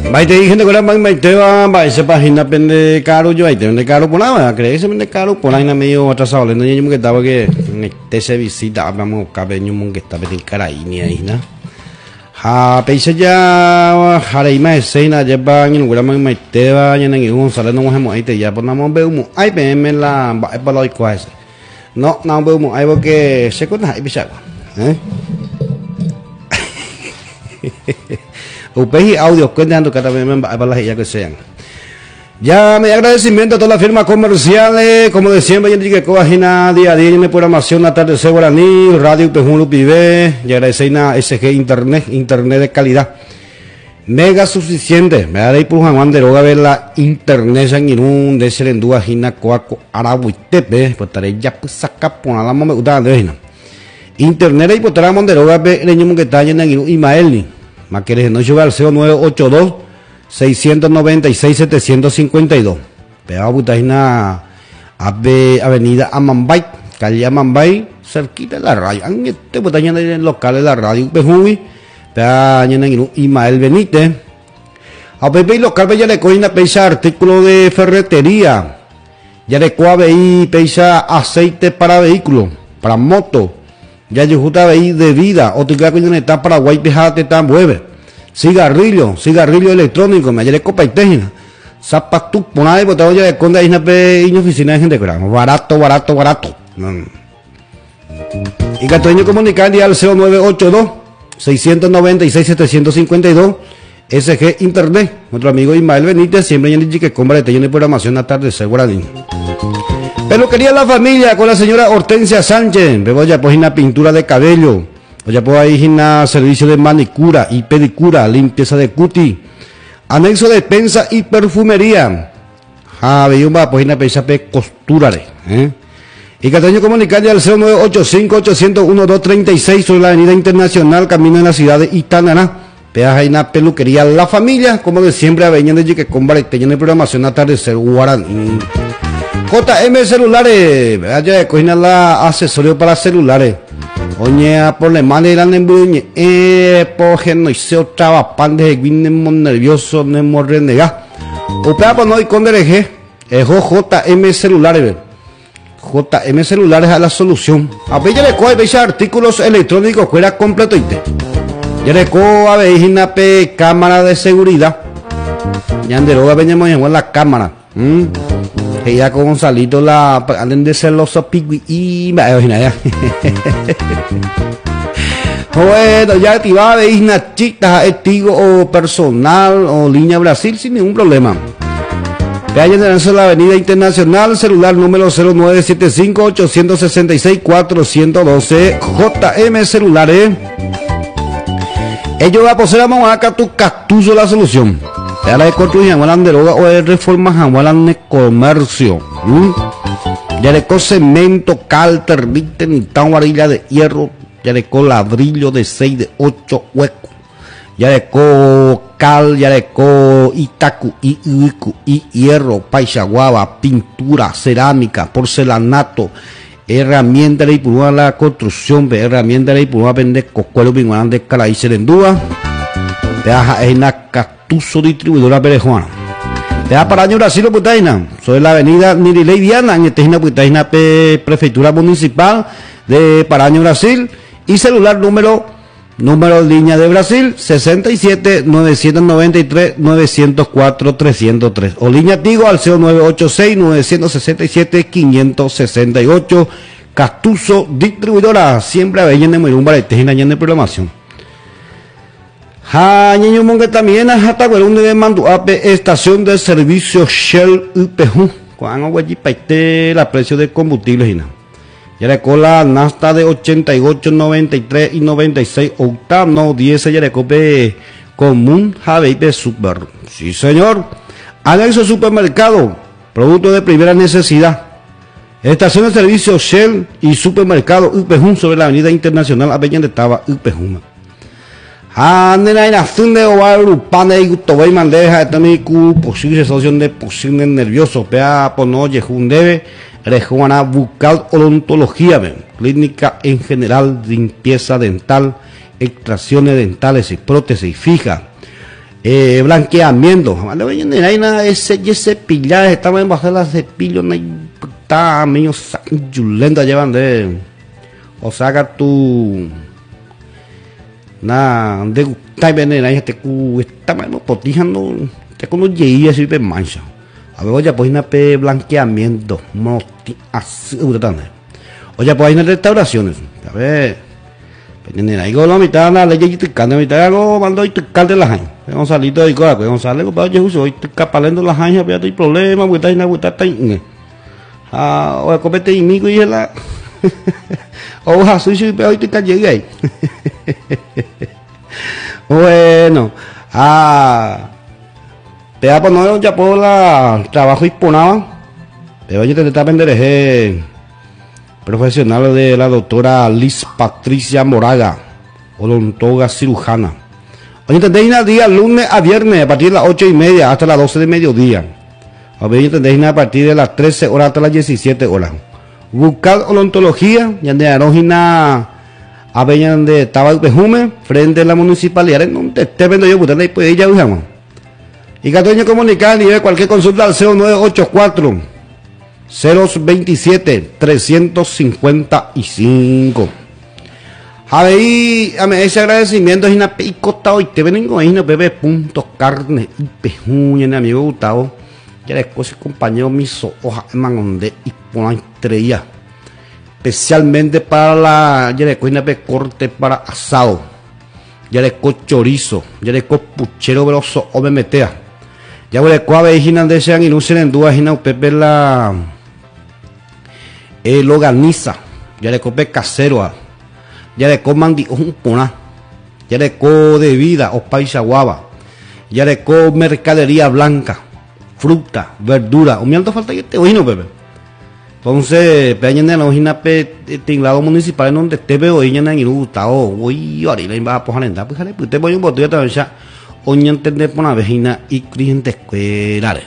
Vai te dije que mai te va esa página pende caro yo ahí te vende caro por nada, crees que vende caro por ahí na medio atrasado, le no yo que estaba que te se visita vamos cabeño mun que estaba en caraíni ahí na. Ha peise ya harei mai seina ya ba ngi ngura mai te va ya ngi un sale no mo ahí te ya por na mo be mu ai be me la ba pa loi quase. No, no be mu ai porque se con hai bisa. Upeji audio cuentando cada vez más para las ya que sean. Ya me agradecimiento a todas las firmas comerciales, como de siempre, Enrique Coagina, día a día en programación Atardecer Guaraní, Radio Pejún Pibe, y agradecer a SG Internet de calidad. Mega suficiente, me haré por Juan de Roga ver la internet en Irún, de Serendúa, Gina, Coaco, Arabuitepe, pues estaré ya pues saca por nada más me gusta de Gina. Internet y por tramo de Roga ver el niño que está en Irún, Imaelni. Más que no lleva al 0982 696 752. Pegado Butagina Avenida Amambay, calle Amambay, cerquita de la radio. En este Butagina en el local de la radio Pejuy, Peña en Imael Benítez. A Pepe local ya le coina pesa artículo de ferretería. Ya le coabe pesa aceite para vehículo, para moto. Ya yo justa veí de vida, otro que coño está Paraguay pejate tan mueve. Cigarrillo electrónico, me ayer copa y técnica. Zapatu, por ahí, botado ya de conda y oficina de gente grande. Barato. Y Catoño comunicar al 0982 696 752. SG Internet, nuestro amigo Ismael Benítez, siempre en el que compra detalles de programación Atardecer Guaraní. Peluquería La Familia con la señora Hortensia Sánchez. Veo ya pues una pintura de cabello. O ya pues ahí una servicio de manicura y pedicura, limpieza de cuti, anexo de despensa y perfumería. Veo pues una pesa pe costura. Y Cataño comunicar al 0985 801 236 sobre la avenida Internacional, camino en la ciudad de Itananá. Veas ahí una peluquería La Familia, como de siempre, aveña de que compra detalles de programación Atardecer Guaraní. JM Celulares, vaya cocina la accesorio para celulares. Oye, por le mande el embuñe, por no hice otra pan de vinemos nervioso, nemo renega. O pea por no hay con DRG, JM Celulares. JM Celulares a la solución. A ver, ya le coge artículos electrónicos fuera completo y te. Ya le coge a ver una cámara de seguridad. Ya andero venimos en la cámara. Que ya con Gonzalito la anden de celoso pigui y me imagina ya. Bueno, ya activaba de Isna Chicas, estigo o personal o línea Brasil sin ningún problema. Calle de la Avenida Internacional, celular número 0975 866 412 JM Celulares. Ellos va a poseer a Monaca tu Castuzo la solución. Ya la de construir en de droga o de reformas en de comercio. Ya le con cemento, cal, termite, ni tan varilla de hierro. Ya le con ladrillo de 6 de 8 huecos. Ya le con cal, ya le con itacu y hierro, paisaguaba, pintura, cerámica, porcelanato, herramienta de ipurúa la construcción, herramienta de ipurúa vende cocuelo pinguán de cala y serendúa. Ya es una Castuzo distribuidora Perejuana. Te da para año Brasil o Putaina. Soy la avenida Nirilei Diana, en esta Putaina Prefectura Municipal de Paraño Brasil. Y celular número línea de Brasil 67 993 904 303. O línea Tigo al 0986 967 568. Castuzo distribuidora. Siempre a ver en el número de programación. Ñeño Monge también hasta Guerunde de Manduape, estación de servicio Shell UPJ. Cuando allí paite la precio de combustible. Ya le cola nasta de 88, 93 y 96 octano 10 ya le cope común Javeite Super. Sí señor. Anexo supermercado, producto de primera necesidad. Estación de servicio Shell y supermercado UPJ sobre la avenida Internacional Avenida estaba UPJ. Nena en asunde o agrupane y gustobay mandeja también cu posible solución de posible nervioso pea ponoye jundebe rejuana bucal odontología clínica en general limpieza dental extracciones dentales y prótesis fija Blanqueamiento. Ese pillar, estaba en bajar la cepillo, está medio yulenta llevan de. O saca tu. Nada, de gustar venir ahí, está medio potijando, te con los yeías y mancha. A ver, oye, pues una blanqueamiento, así, oye, pues hay unas restauraciones, a ver. Ahí con la mitad la ley y tocando, la mitad hago mando y tocando las años. Gonzalito y cosa, Gonzalo, pero yo uso hoy capalendo las años, pero hay problemas, porque hay una vuelta tan. O comete inmigo y la. O Jesús y pero hoy te llegué ahí. Bueno, pero pues no ya por la trabajo hisponaba, pero yo te está vender profesional de la doctora Liz Patricia Moraga, odontóloga cirujana. Oye, entendéis día lunes a viernes a partir de las 8:30 hasta las 12 de mediodía. A ver, entendéis a partir de las 13 horas hasta las 17 horas. Buscar odontología, ya de Arógina, a ver, de Tabacupejume, frente a la municipalidad, en donde te vendo yo, pues ahí puede ir ya, usamos. Y Catoño comunicar y ver cualquier consulta al 0984 027 355. A ver, ese agradecimiento es una picota hoy te ven en bebé punto carne y pejuña, mi amigo Gustavo. Ya le ese compañero miso hoja mangonde y por estrella. Especialmente para la ya le coina de corte para asado. Ya le chorizo, ya le puchero veloso o me metea. Ya le vejina de sean y no se en duda jina pepe la loganiza, ya le cope casero, ya le coman di un pona, ya le co de vida o paisa guava, ya le co mercadería blanca, fruta, verdura, o me alto falta que te oíno, pepe. Entonces, peña de la ojina tinglado municipal en donde te veo y en el Gustavo, uy, ahora le va a poner pues jale, pues te voy un botella también ya, oña entender por una vejina y clientes escuelares.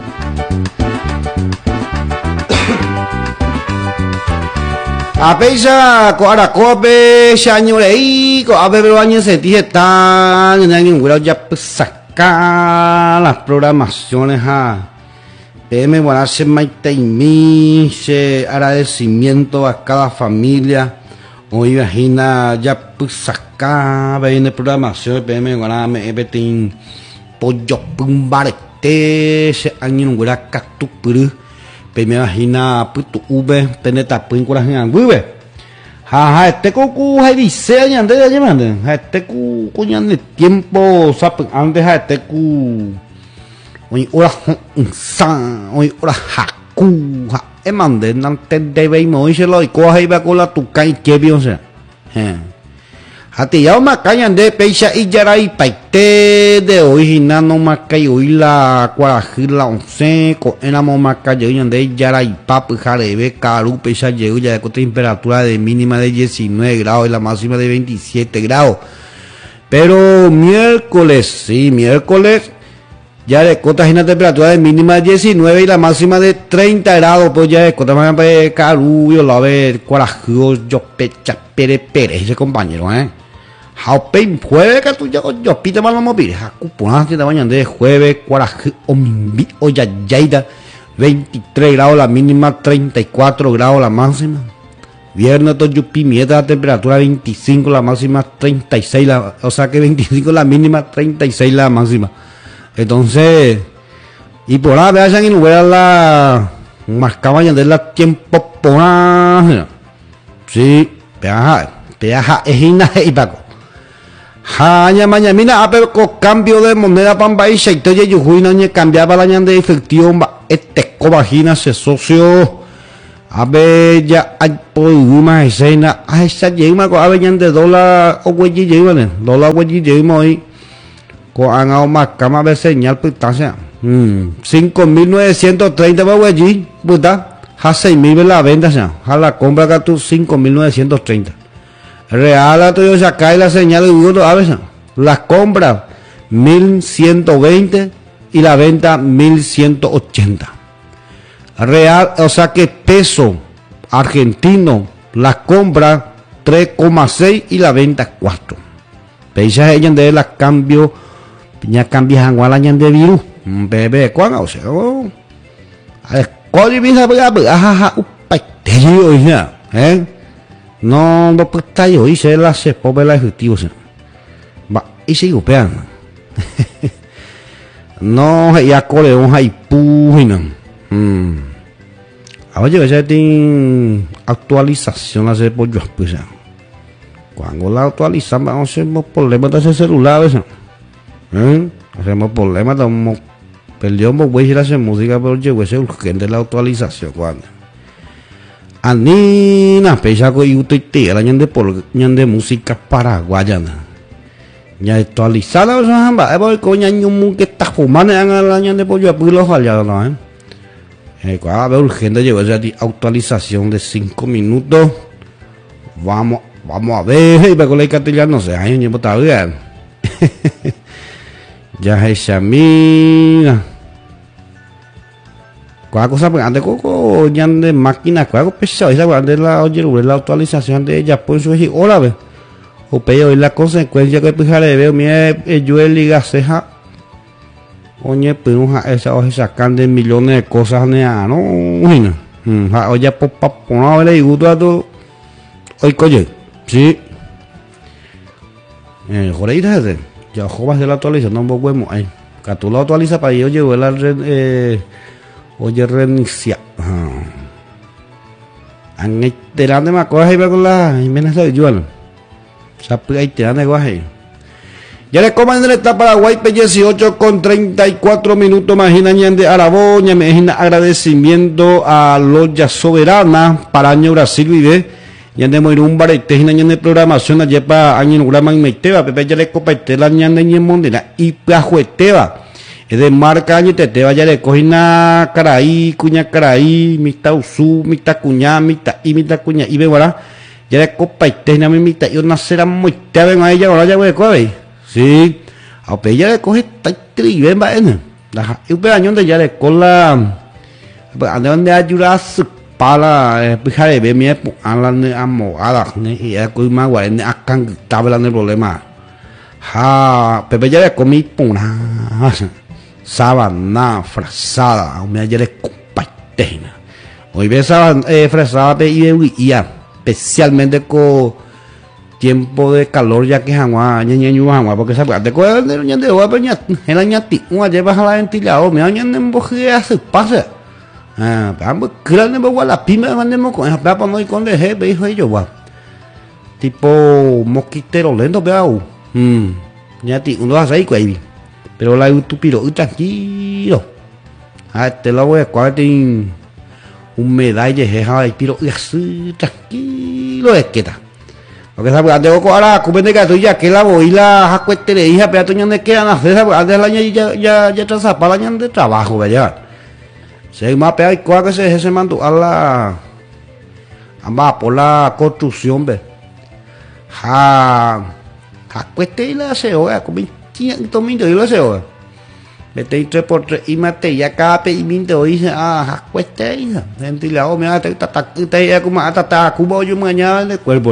A peisa coaracope chañorei a ver años se están en alguien ya pues sacar las programaciones a PM Guarache Maite y mi agradecimiento a cada familia hoy imagina ya pues sacar viene programación PM Guarache me betin pollo pumbarete se año ngura cactupuru me imagina puto V teneta pincuras en Anguive. Jaja, este cocu hay diseño antes de allí manden. Este cuñan de tiempo sap antes este cu. Hoy hora san, hoy hora haku. Manden antes de ver moiselo y coja y va con la tuca y que bien sea. Hati ya ma cañan de pecha y ya y paite de hoy no más que hoy la cuarajila 11 con enamo más que de ya y papu jarebe caru pecha llegó ya con temperatura de mínima de 19 grados y la máxima de 27 grados. Pero miércoles, sí, miércoles ya de cota una temperatura de mínima de 19 y la máxima de 30 grados, pues ya de cota más de caru yo la ver cuarajo yo pecha pere ese compañero, Jaupe jueves que tú yo pite mal vamos a pedir. Jacuponas de mañana de jueves, cuaraje o mimbi o yayaida, 23 grados la mínima, 34 grados la máxima. Viernes todo yupi mieta la temperatura 25 la máxima, 36 o sea que 25 la mínima, 36 la máxima. Entonces, y por ahora vean en lugar la más cabaña de la tiempo por sí, peaja ejina y paco. Haña mañana pero con cambio de moneda pamba y shaito y yujuina ni cambiaba la ñan de efectivo este cobajina se socio a ver ya hay por una escena a esa lleva con a ver de dólar o güey llevan dólar güey lleva hoy con han más cama de señal putancia 5.930 güey puta a 6.000 la venta ya a la compra que tú 5.930 real a todo ya cae la señal de uno a veces las compras 1.120 y la venta 1.180 real, o sea que peso argentino la compra 3,6 y la venta 4 peisas ella de las cambio ya cambian a la ñan de virus, bebé, ¿cuándo? O sea, có đi biết sao bây giờ upai thế rồi nhá, no puede estar yo y se la se pobre la ejecutivo se va y se golpean no hay ya có un hay pu hina ahora ya se tiene actualización hace por yo pues cuando la actualizamos hacemos problemas de ese celular eso hacemos problemas de perdió un poco de hacer música pero llegó ese urgente la actualización cuando Anina pesa ko iuti la ñan de música paraguaya ya actualizada eso hamba voy ko ñan que está fumando la ñan de pollo apulo fallado no a ver urgente llegó esa actualización de 5 minutos vamos a ver y para con la castellano no sé hay un está bien ya es amiga cuál cosa pues antes coco ya de máquina cuál pesado esa antes la oye la actualización de ella pues eso es hora ve o peor y la consecuencia que pues le veo mira yo el liga ceja oye pero esa hoja sacan de millones de cosas no oye por no le gusta a todo hoy coye sí joreita de ya joven de la actualización no poco bueno ahí que tú lo actualizas para yo llevo la red oye reinicia anh ấy để làm thế mà có hay bao la men eso yo sabe ahí te dan negocio ya le coman en esta Paraguay P18 con 34 minutos imagina de Araboña me imagina agradecimiento a Loya Soberana para año Brasil vive ya de morir un barete en de programación allá para año graman meteba pepe ya le copa la ñan de mondela y plajueteba es de marca año te vaya de cojina caraí cuña caraí mitad usú mitad cuña mitad cuña y ve ahora ya de copa na mi mitad yo nacerá muy te ven a ella ahora ya voy a coger sí a pe ya de coge tri ven va en la yo pe año de ya de cola ande donde ayuda para fijar de ver mi alan amo ala y ya coi más guay akan tabla el problema ha pepe ya de comí puna sabana frazada me ayer compatena hoy ves frazada y especialmente con tiempo de calor ya que jangua ñañu porque sabe te coge de de va peña el añati un lleva a la ventilado me añan en boje hace pasa vamos grande me la pima mandemos con esa plapa no y con de jefe hijo ellos va tipo mosquitero lento veo ñati uno hace ahí cuey pero la YouTube piro tranquilo te lo voy a cuadrar un medalla de piro así tranquilo es que está porque sabe antes ahora cubende que tú ya que la voy la jacuete de hija pero tú ya no quedan hacer antes la ya transa para la de trabajo ¿verdad? Se mapea y cuál que se mandó a la amba por la construcción ve jacuete y la se oiga como tomindo yo lo sé ahora mete 3x3 y mate ya cada pedimento dice cuesta hija ventilado me hace te como hasta cubo yo mañana de cuerpo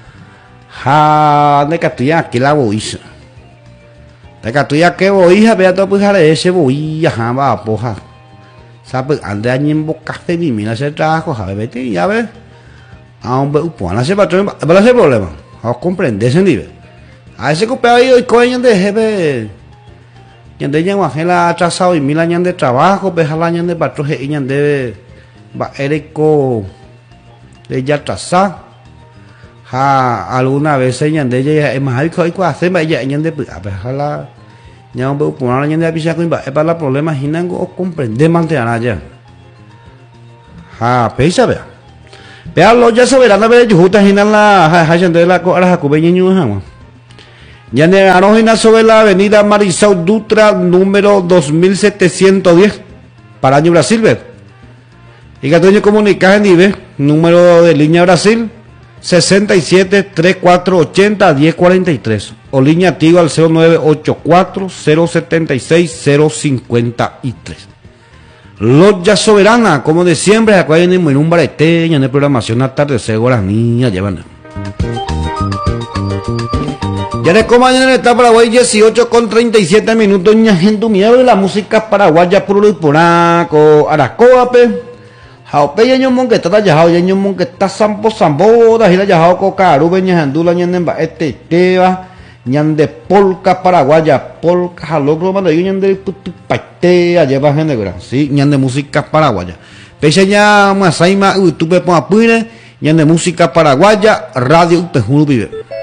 de catuya que la boiza de catuya que boiza vea todo pues a ese boiza va poja sabe ande año en boca café mi mira ese trabajo sabe vete ya ves a un pues hace patrón para ese problema a comprender ese nivel a ese copiado y coño de jefe ñan de ñan la atrasado y 1000 años de trabajo pues al año de patrón y ñan de va ereco de ya atrasado alguna vez ñan de ella es más hay que hacer va ya ñan de pues la ñan un poco una ñan de pisar con va para la problema ginan o comprender mantener allá pesa vea lo ya soberana ve justa ginan la hayan de la co la cubeño ya Arojina sobre la avenida Marisol Dutra número 2710 para año Brasil y Catoño comunicar en número de línea Brasil 67 3480 1043 o línea Tigo al 0984 076 053 Loya Soberana como de siempre acá en un bareteña en programación atardecer las niñas llevan Ya de compañero está Paraguay 18 con 37 minutos. Ñajendu miedo de la música paraguaya puro y poraco. Aracoape. Jaupe ya ñomon que está yajao ya ñomon que está sampo sambo da gira yajao ko karube ñajendu la ñandemba teba ñande polka paraguaya polka jalogro mando yo ñande putu paite alleva gente gran sí ñande música paraguaya. Pese ya masaima utupe po apure ñande música paraguaya radio Upejuru vive.